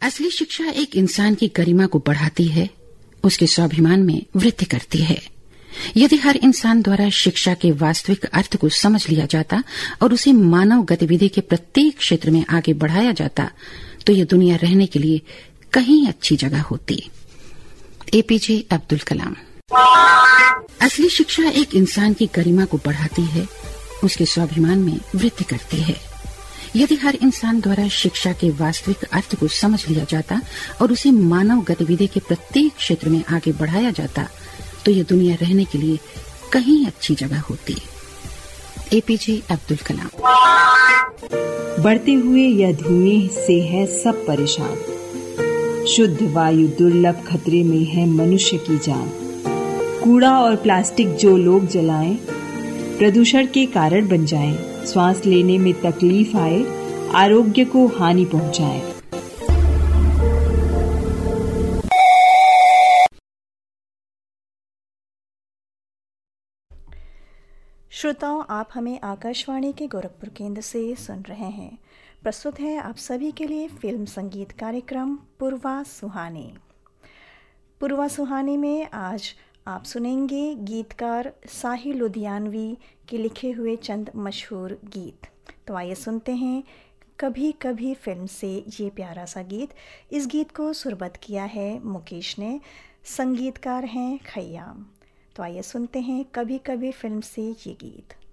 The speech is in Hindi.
असली शिक्षा एक इंसान की गरिमा को बढ़ाती है, उसके स्वाभिमान में वृद्धि करती है। यदि हर इंसान द्वारा शिक्षा के वास्तविक अर्थ को समझ लिया जाता और उसे मानव गतिविधि के प्रत्येक क्षेत्र में आगे बढ़ाया जाता, तो यह दुनिया रहने के लिए कहीं अच्छी जगह होती। एपीजे अब्दुल कलाम। असली शिक्षा एक इंसान की गरिमा को बढ़ाती है, उसके स्वाभिमान में वृद्धि करती है। यदि हर इंसान द्वारा शिक्षा के वास्तविक अर्थ को समझ लिया जाता और उसे मानव गतिविधि के प्रत्येक क्षेत्र में आगे बढ़ाया जाता, तो यह दुनिया रहने के लिए कहीं अच्छी जगह होती। एपीजे अब्दुल कलाम। बढ़ते हुए यह धुएं से है सब परेशान, शुद्ध वायु दुर्लभ खतरे में है मनुष्य की जान। कूड़ा और प्लास्टिक जो लोग जलाएं, प्रदूषण के कारण बन जाएं, श्वास लेने में तकलीफ आए, आरोग्य को हानि पहुंचाए। श्रोताओं, आप हमें आकाशवाणी के गोरखपुर केंद्र से सुन रहे हैं। प्रस्तुत है आप सभी के लिए फिल्म संगीत कार्यक्रम पूर्वा सुहानी। पूर्वा सुहानी में आज आप सुनेंगे गीतकार साहिल लुधियानवी के लिखे हुए चंद मशहूर गीत। तो आइए सुनते हैं कभी कभी फिल्म से ये प्यारा सा गीत। इस गीत को सुरबद्ध किया है मुकेश ने, संगीतकार हैं खयाम। तो आइए सुनते हैं कभी कभी फिल्म से ये गीत।